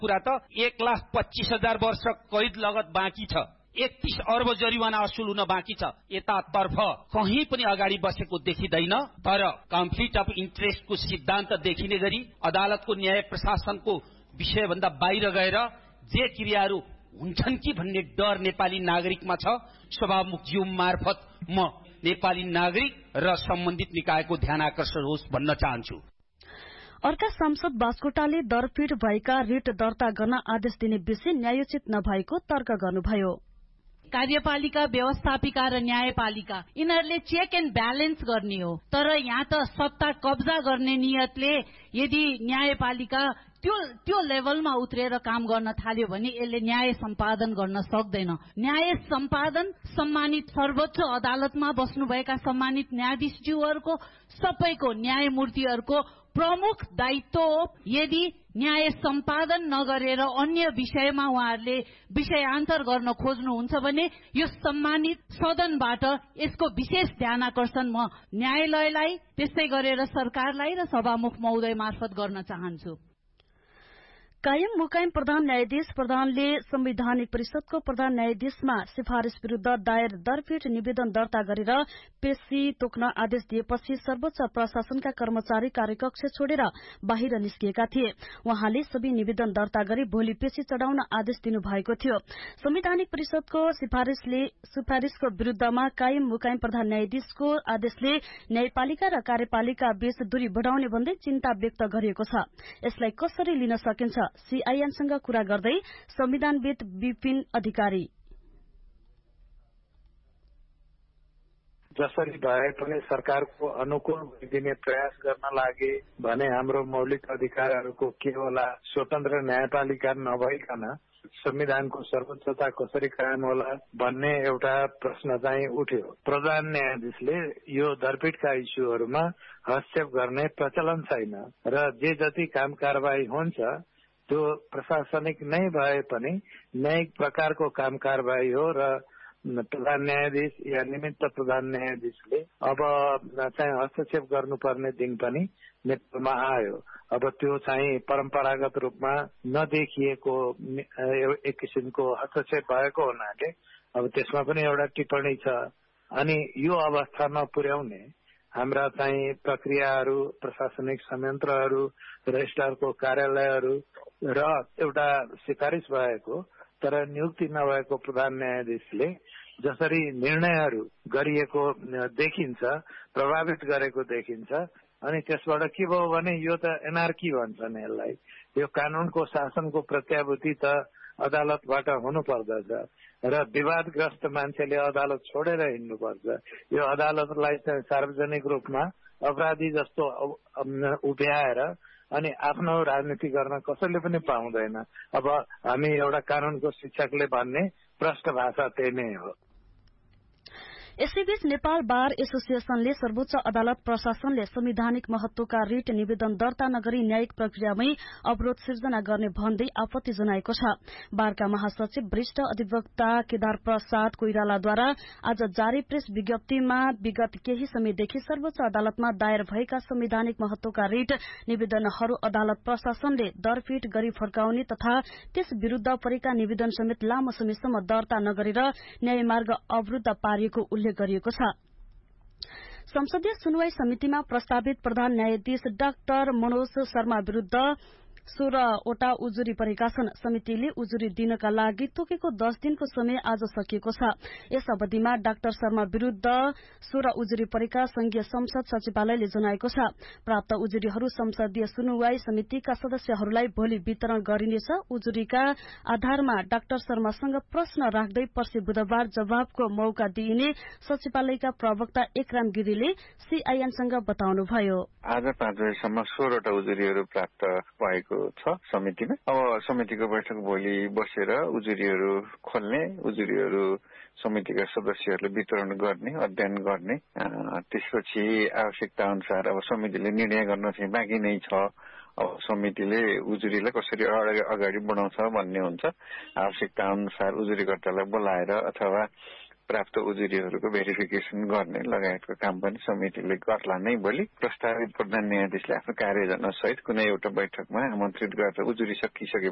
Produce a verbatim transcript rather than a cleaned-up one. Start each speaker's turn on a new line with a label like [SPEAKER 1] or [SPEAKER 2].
[SPEAKER 1] कुरा त एक लाख पच्चीस हजार वर्ष कैद लगत बाँकी छ, एकतीस अर्ब जरिवाना असुल हुन बाँकी छ। यतातर्फ कहीँ पनि अगाडि बसेको देखिँदैन। तर कन्फ्लिक्ट अफ इन्ट्रेस्टको सिद्धान्त देखिने गरी अदालतको न्याय प्रशासनको विषयभन्दा बाहिर गएर जे क्रियाहरू हुन्छन् कि भन्ने डर नेपाली नागरिकमा छ। सभामुखज्यू मार्फत म नेपाली नागरिक र सम्बन्धित निकायको ध्यान आकर्षण होस् भन्न चाहन्छु।
[SPEAKER 2] अर्का सांसद बास्कोटाले दरपीठ भएका रिट दर्ता गर्न आदेश दिने विषय न्यायोचित नभएको तर्क गर्नुभयो।
[SPEAKER 3] कार्यपालिका, व्यवस्थापिका र न्यायपालिका यिनीहरूले चेक एन्ड ब्यालेन्स गर्ने हो। तर यहाँ त सत्ता कब्जा गर्ने नियतले यदि न्यायपालिका त्यो त्यो लेभलमा उत्रेर काम गर्न थाल्यो भने यसले न्याय सम्पादन गर्न सक्दैन। न्याय सम्पादन सम्मानित सर्वोच्च अदालतमा बस्नुभएका सम्मानित न्यायाधीशज्यूहरूको सबैको न्यायमूर्तिहरूको प्रमुख दायित्व हो। यदि न्याय सम्पादन नगरेर अन्य विषयमा उहाँहरूले विषयान्तर गर्न खोज्नुहुन्छ भने यो सम्मानित सदनबाट यसको विशेष ध्यान आकर्षण म न्यायालयलाई, त्यसै गरेर सरकारलाई र सभामुख महोदय मार्फत गर्न चाहन्छु।
[SPEAKER 2] कायम मुकायम प्रधान न्यायाधीश प्रधानले संवैधानिक परिषदको प्रधान न्यायाधीशमा सिफारिश विरूद्ध दायर दरपीठ निवेदन दर्ता गरेर पेशी तोक्न आदेश दिएपछि सर्वोच्च प्रशासनका कर्मचारी कार्यकक्ष छोडेर बाहिर निस्किएका थिए। उहाँले सबै निवेदन दर्ता गरी भोलि पेशी चढ़ाउन आदेश दिनुभएको थियो। संवैधानिक परिषदको सिफारिशले सिफारिशको विरूद्धमा कायम मुकायम प्रधान न्यायाधीशको आदेशले न्यायपालिका र कार्यपालिका बीच दूरी बढ़ाउने भन्दै चिन्ता व्यक्त गरिएको छ। यसलाई कसरी लिन सकिन्छ? सीआईएनसँग कुरा गर्दै संविधानविद विपिन अधिकारी
[SPEAKER 4] जसरी भए पनि सरकारको अनुकूल दिने प्रयास गर्न लागे भने हाम्रो मौलिक अधिकारहरूको के होला? स्वतन्त्र न्यायपालिका नभइकन संविधानको सर्वोच्चता कसरी कायम होला भन्ने एउटा प्रश्न चाहिँ उठ्यो। प्रधान न्यायाधीशले यो दरपीठका इस्युहरूमा हस्तक्षेप गर्ने प्रचलन छैन र जे जति काम कारबाही हुन्छ त्यो प्रशासनिक नै भए पनि न्यायिक प्रकारको काम कारबाही हो र प्रधान न्यायाधीश या निमित्त प्रधान न्यायाधीशले अब चाहिँ हस्तक्षेप गर्नुपर्ने दिन पनि नेपालमा आयो। अब त्यो चाहिँ परम्परागत रूपमा नदेखिएको एक किसिमको हस्तक्षेप भएको हुनाले अब त्यसमा पनि एउटा टिप्पणी छ। अनि यो अवस्थामा पुर्याउने हाम्रा चाहिँ प्रक्रियाहरू, प्रशासनिक संयन्त्रहरू, रजिस्ट्रारको कार्यालयहरू र एउटा सिफारिश भएको तर नियुक्ति नभएको प्रधान न्यायाधीशले जसरी निर्णयहरू गरिएको देखिन्छ, प्रभावित गरेको देखिन्छ। अनि त्यसबाट के भयो भने यो त एनआरकी भन्छन् यसलाई। यो कानूनको शासनको प्रत्याभूति त अदालतबाट हुनु पर्दछ र विवादग्रस्त मान्छेले अदालत छोडेर हिँड्नुपर्छ। यो अदालतलाई चाहिँ सार्वजनिक रूपमा अपराधी जस्तो उभ्याएर अनि आफ्नो राजनीति गर्न कसैले पनि पाउँदैन। अब हामी एउटा कानूनको शिक्षकले भन्ने प्रष्ट भाषा त्यही नै हो।
[SPEAKER 2] यसैबीच नेपाल बार एसोसिएशनले सर्वोच्च अदालत प्रशासनले संवैधानिक महत्वका रिट निवेदन दर्ता नगरी न्यायिक प्रक्रियामै अवरोध सिर्जना गर्ने भन्दै आपत्ति जनाएको छ। बारका महासचिव वरिष्ठ अधिवक्ता केदार प्रसाद कोइरालाद्वारा आज जारी प्रेस विज्ञप्तिमा विगत केही समयदेखि सर्वोच्च अदालतमा दायर भएका संवैधानिक महत्वका रिट निवेदनहरू अदालत प्रशासनले दरपीठ गरी फर्काउने तथा त्यस विरूद्ध परेका निवेदन समेत लामो समयसम्म दर्ता नगरेर न्यायमार्ग अवरूद्ध पारिएको उल्लेख गरिएको छ। संसदीय सुनवाई समितिमा प्रस्तावित प्रधान न्यायाधीश डाक्टर मनोज शर्मा विरूद्ध सोह्रवटा उजुरी परेका छन्। समितिले उजुरी दिनका लागि तोकेको दस दिनको समय आज सकिएको छ। यस अवधिमा डाक्टर शर्मा विरूद्ध सोह्र उजुरी परेका संघीय संसद सचिवालयले जनाएको छ। प्राप्त उजुरीहरू संसदीय सुनवाई समितिका सदस्यहरूलाई भोलि वितरण गरिनेछ। उजुरीका आधारमा डाक्टर शर्मासँग प्रश्न राख्दै पर्सि बुधबार जवाबको मौका दिइने सचिवालयका प्रवक्ता एकराम गिरीले सीआईएनसँग बताउनुभयो।
[SPEAKER 5] आज पाँच बजेसम्म सोह्रवटा उजुरीहरू प्राप्त भएको छ समितिमा। अब समितिको बैठक भोलि बसेर उजुरीहरू खोल्ने, उजुरीहरू समितिका सदस्यहरूले वितरण गर्ने, अध्ययन गर्ने। त्यसपछि आवश्यकता अनुसार अब समितिले निर्णय गर्न चाहिँ बाँकी नै छ। अब समितिले उजुरीलाई कसरी अगाडि बढाउँछ भन्ने हुन्छ। आवश्यकता अनुसार उजुरीकर्तालाई बोलाएर अथवा प्राप्त उजुरीहरूको भेरिफिकेसन गर्ने लगायतको काम पनि समितिले गर्ला नै। भोलि प्रस्तावित प्रधान न्यायाधीशले आफ्नो कार्ययोजना सहित कुनै एउटा बैठकमा आमन्त्रित गरेर उजुरी सकिसके